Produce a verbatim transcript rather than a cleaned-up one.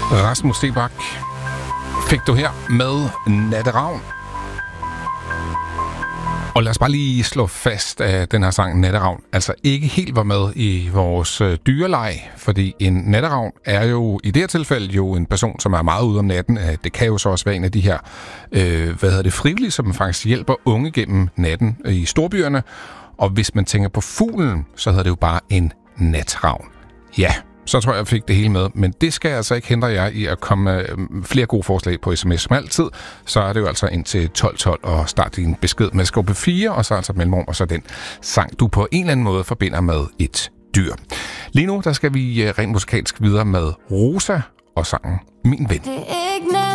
Rasmus Seebach fik du her med Natteravn. Og lad os bare lige slå fast, at den her sang Natteravn altså ikke helt var med i vores øh, dyreleg, fordi en natteravn er jo i det her tilfælde jo en person, som er meget ude om natten. Det kan jo så også være en af de her øh, hvad hedder det, frivillige, som faktisk hjælper unge gennem natten i storbyerne. Og hvis man tænker på fuglen, så hedder det jo bare en natravn. Ja, så tror jeg, jeg fik det hele med. Men det skal altså ikke hindre jer i at komme med flere gode forslag på sms som altid. Så er det jo altså ind til tolv tolv og start din besked med skub fire, og så altså mellemrum, og så den sang, du på en eller anden måde forbinder med et dyr. Lige nu, der skal vi rent musikalsk videre med Rosa og sangen Min Ven.